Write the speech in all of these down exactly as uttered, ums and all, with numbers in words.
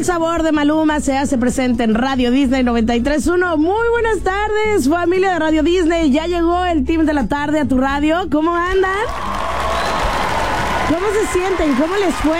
El sabor de Maluma se hace presente en Radio Disney noventa y tres punto uno. Muy buenas tardes, familia de Radio Disney. Ya llegó el team de la tarde a tu radio. ¿Cómo andan? ¿Cómo se sienten? ¿Cómo les fue?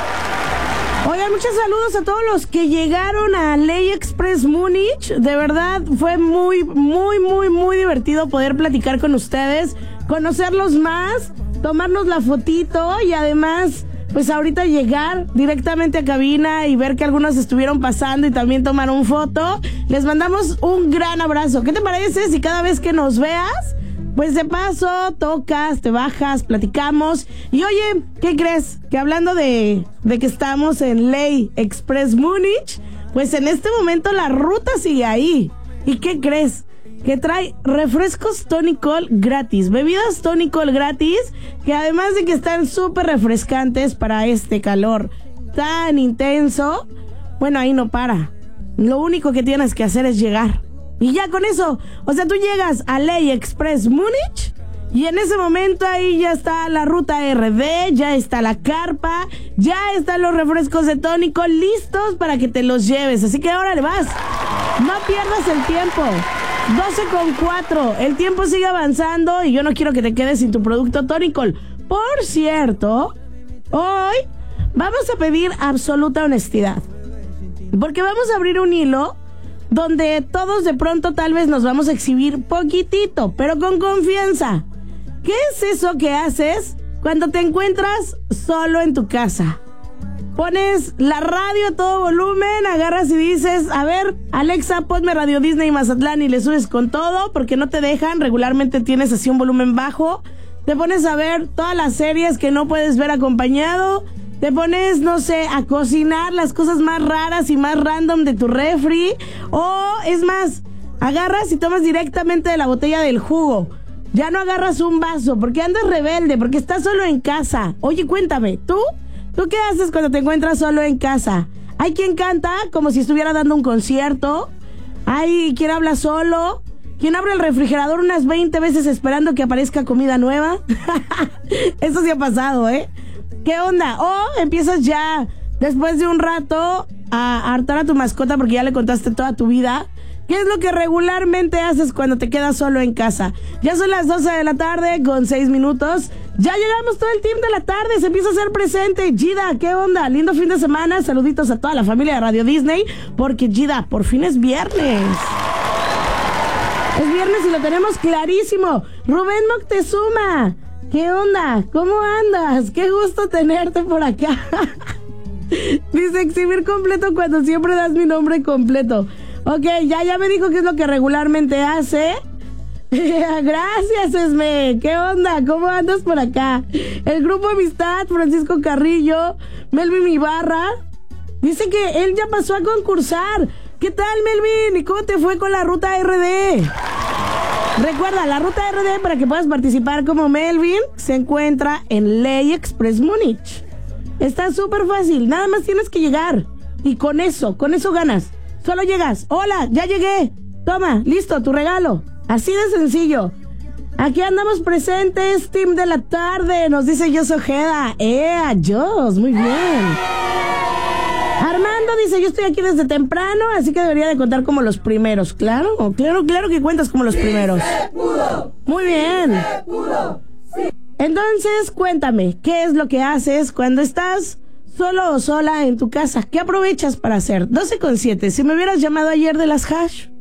Oigan, muchos saludos a todos los que llegaron a Ley Express Múnich. De verdad, fue muy, muy, muy, muy divertido poder platicar con ustedes, conocerlos más, tomarnos la fotito y además, pues ahorita llegar directamente a cabina y ver que algunos estuvieron pasando y también tomaron foto. Les mandamos un gran abrazo. ¿Qué te parece si cada vez que nos veas, pues de paso, tocas, te bajas, platicamos? Y oye, ¿qué crees? Que hablando de, de que estamos en Ley Express Múnich, pues en este momento la ruta sigue ahí. ¿Y qué crees? Que trae refrescos Tonicol gratis, bebidas Tonicol gratis, que además de que están súper refrescantes para este calor tan intenso, bueno, ahí no para. Lo único que tienes que hacer es llegar. Y ya con eso, o sea, tú llegas a Ley Express Múnich y en ese momento ahí ya está la ruta R D, ya está la carpa, ya están los refrescos de Tonicol listos para que te los lleves. Así que órale, vas, no pierdas el tiempo. doce con cuatro, el tiempo sigue avanzando y yo no quiero que te quedes sin tu producto Tonicol. Por cierto, hoy vamos a pedir absoluta honestidad, porque vamos a abrir un hilo donde todos de pronto tal vez nos vamos a exhibir poquitito, pero con confianza. ¿Qué es eso que haces cuando te encuentras solo en tu casa? Pones la radio a todo volumen, agarras y dices, a ver, Alexa, ponme Radio Disney Mazatlán, y le subes con todo, porque no te dejan, regularmente tienes así un volumen bajo. Te pones a ver todas las series que no puedes ver acompañado. Te pones, no sé, a cocinar las cosas más raras y más random de tu refri. O, es más, agarras y tomas directamente de la botella del jugo. Ya no agarras un vaso, porque andas rebelde, porque estás solo en casa. Oye, cuéntame, ¿tú? ¿Tú qué haces cuando te encuentras solo en casa? Hay quien canta como si estuviera dando un concierto. Hay quien habla solo. Quien abre el refrigerador unas veinte veces esperando que aparezca comida nueva. Eso sí ha pasado, ¿eh? ¿Qué onda? O empiezas ya, después de un rato, a hartar a tu mascota porque ya le contaste toda tu vida. ¿Qué es lo que regularmente haces cuando te quedas solo en casa? Ya son las doce de la tarde con seis minutos. Ya llegamos todo el team de la tarde, se empieza a hacer presente. Gida, ¿qué onda? Lindo fin de semana, saluditos a toda la familia de Radio Disney, porque Gida, por fin es viernes. Es viernes y lo tenemos clarísimo. Rubén Moctezuma, ¿qué onda? ¿Cómo andas? Qué gusto tenerte por acá. Dice, exhibir completo cuando siempre das mi nombre completo. Ok, ya, ya me dijo qué es lo que regularmente hace. Gracias, Esme. ¿Qué onda? ¿Cómo andas por acá? El grupo Amistad, Francisco Carrillo, Melvin Ibarra. Dice que él ya pasó a concursar. ¿Qué tal, Melvin? ¿Y cómo te fue con la ruta R D? Recuerda, la ruta R D, para que puedas participar como Melvin, se encuentra en Ley Express Múnich. Está súper fácil, nada más tienes que llegar. Y con eso, con eso ganas. Solo llegas, hola, ya llegué. Toma, listo, tu regalo. Así de sencillo. Aquí andamos presentes, team de la tarde. Nos dice Jos Ojeda. ¡Eh, Jos! Muy bien. Armando dice, yo estoy aquí desde temprano, así que debería de contar como los primeros. Claro, claro, claro que cuentas como los primeros. Sí se pudo. Muy bien. Sí se pudo. Sí. Entonces, cuéntame, ¿qué es lo que haces cuando estás solo o sola en tu casa? ¿Qué aprovechas para hacer? doce con siete. Si me hubieras llamado ayer de las hash,